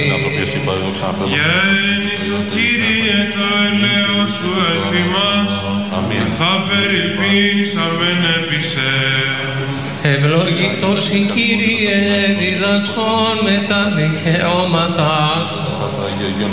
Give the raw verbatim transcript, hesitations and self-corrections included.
ζωή. Γέννη του Κύριε το ελέος σου εφημάς, θα περιπήσαμεν επί σε. Ευλογητός η Κύριε διδαξών με τα δικαιώματά σου.